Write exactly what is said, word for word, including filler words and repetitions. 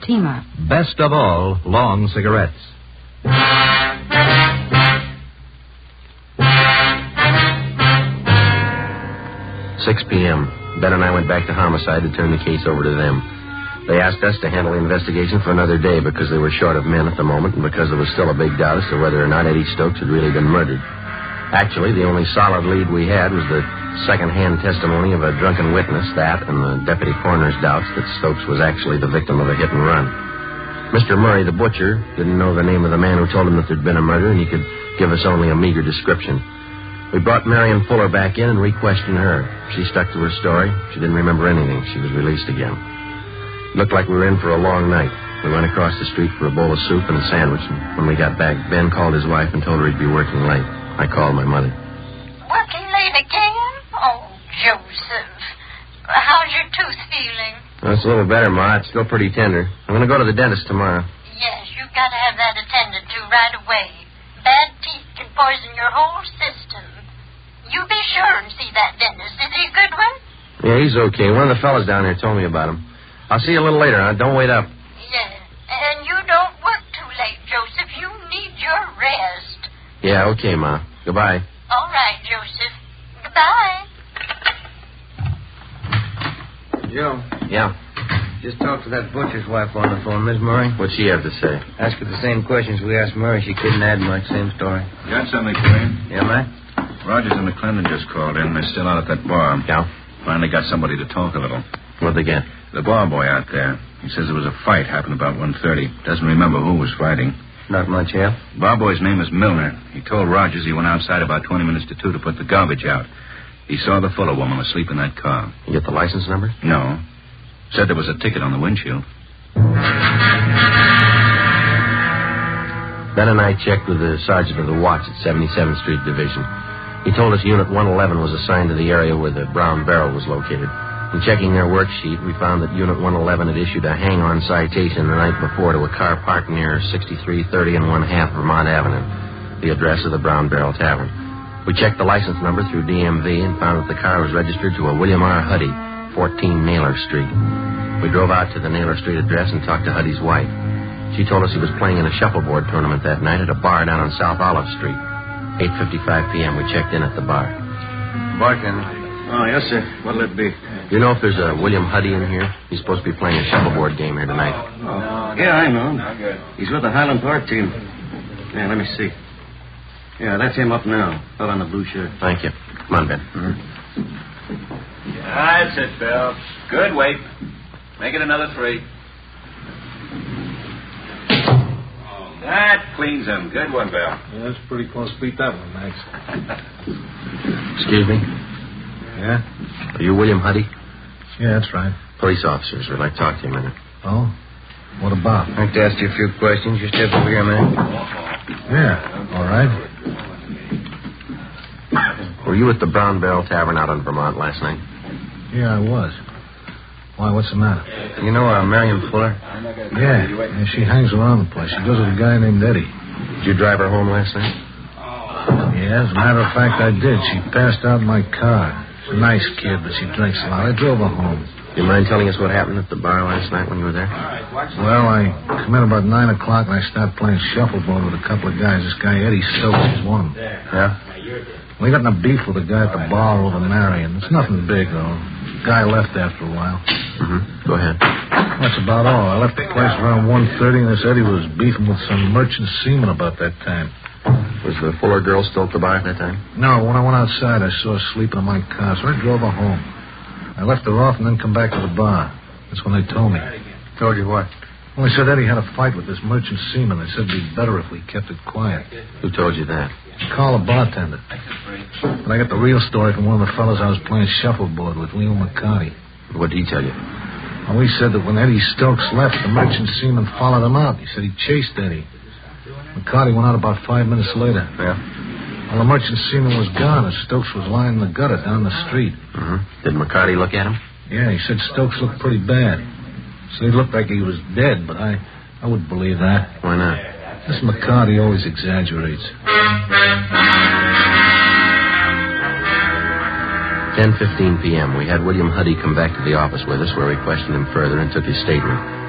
Team-Up. Best of all, long cigarettes. six p.m. Ben and I went back to Homicide to turn the case over to them. They asked us to handle the investigation for another day because they were short of men at the moment and because there was still a big doubt as to whether or not Eddie Stokes had really been murdered. Actually, the only solid lead we had was the second-hand testimony of a drunken witness, that and the deputy coroner's doubts that Stokes was actually the victim of a hit-and-run. Mister Murray, the butcher, didn't know the name of the man who told him that there'd been a murder, and he could give us only a meager description. We brought Marion Fuller back in and re-questioned her. She stuck to her story. She didn't remember anything. She was released again. It looked like we were in for a long night. We went across the street for a bowl of soup and a sandwich, and when we got back, Ben called his wife and told her he'd be working late. I called my mother. Working late again? Oh, Joseph. How's your tooth feeling? Well, it's a little better, Ma. It's still pretty tender. I'm going to go to the dentist tomorrow. Yes, you've got to have that attended to right away. Bad teeth can poison your whole system. You be sure and see that dentist. Is he a good one? Yeah, he's okay. One of the fellas down there told me about him. I'll see you a little later, huh? Don't wait up. Yeah, and you don't work too late, Joseph. You need your rest. Yeah, okay, Ma. Goodbye. All right, Joseph. Goodbye. Joe. Yeah? Just talked to that butcher's wife on the phone, Miss Murray. What'd she have to say? Asked her the same questions we asked Murray. She couldn't add much. Same story. Got something for him? Yeah, Matt? Rogers and McClendon just called in. They're still out at that bar. Yeah? Finally got somebody to talk a little. What'd they get? The bar boy out there. He says there was a fight happened about one thirty. Doesn't remember who was fighting. Not much help. Bar boy's name is Milner. He told Rogers he went outside about twenty minutes to two to put the garbage out. He saw the Fuller woman asleep in that car. You get the license number? No. Said there was a ticket on the windshield. Ben and I checked with the sergeant of the watch at seventy-seventh Street Division. He told us Unit one eleven was assigned to the area where the Brown Barrel was located. In checking their worksheet, we found that Unit one eleven had issued a hang-on citation the night before to a car parked near sixty-three thirty and one-half Vermont Avenue, the address of the Brown Barrel Tavern. We checked the license number through D M V and found that the car was registered to a William R. Huddy, fourteen Naylor Street. We drove out to the Naylor Street address and talked to Huddy's wife. She told us he was playing in a shuffleboard tournament that night at a bar down on South Olive Street. eight fifty-five p.m. we checked in at the bar. Bartender. Oh, yes, sir. What'll it be? Do you know if there's a William Huddy in here? He's supposed to be playing a shuffleboard game here tonight. Oh, yeah, I know. He's with the Highland Park team. Yeah, let me see. Yeah, that's him up now. Out on the blue shirt. Thank you. Come on, Ben. Mm-hmm. That's it, Bill. Good weight. Make it another three. That cleans him. Good one, Bill. Yeah, that's pretty close. Beat that one, Max. Excuse me? Yeah? Are you William Huddy? Yeah, that's right. Police officers. We'd like to talk to you a minute. Oh? What about? I'd like to ask you a few questions. You step over here, man. Yeah, all right. Were you at the Brown Barrel Tavern out on Vermont last night? Yeah, I was. Why, what's the matter? You know uh, Marion Fuller? Yeah, yeah, she hangs around the place. She goes with a guy named Eddie. Did you drive her home last night? Yeah, as a matter of fact, I did. She passed out in my car. She's a nice kid, but she drinks a lot. I drove her home. Do you mind telling us what happened at the bar last night when you were there? Well, I come in about nine o'clock and I start playing shuffleboard with a couple of guys. This guy, Eddie Stokes, is one of them. Yeah? We got in a beef with a guy at the bar over Marion. It's nothing big, though. Guy left after a while. Mm-hmm. Go ahead. That's about all. I left the place around one thirty, and this Eddie was beefing with some merchant seaman about that time. Was the Fuller girl still at the bar at that time? No, when I went outside, I saw her sleeping in my car, so I drove her home. I left her off and then come back to the bar. That's when they told me. Told you what? Well, they said Eddie had a fight with this merchant seaman. They said it'd be better if we kept it quiet. Who told you that? Call the bartender. But I got the real story from one of the fellas I was playing shuffleboard with, Leo McCarty. What did he tell you? Well, he said that when Eddie Stokes left, the merchant seaman followed him out. He said he chased Eddie. McCarty went out about five minutes later. Yeah? Well, the merchant seaman was gone, and Stokes was lying in the gutter down the street. Mm-hmm. Did McCarty look at him? Yeah, he said Stokes looked pretty bad. So he looked like he was dead, but I, I wouldn't believe that. Why not? This McCarty always exaggerates. ten fifteen p.m. We had William Huddy come back to the office with us, where we questioned him further and took his statement.